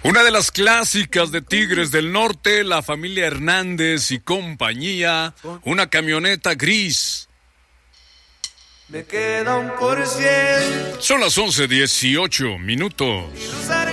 Una de las clásicas de Tigres del Norte, la familia Hernández y compañía, una camioneta gris. Me queda 1%. Son las 11:18 minutos. Cruzaré